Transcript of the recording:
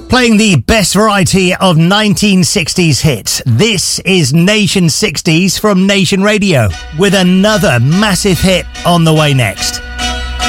Playing the best variety of 1960s hits. This is Nation 60s from Nation Radio, with another massive hit on the way next.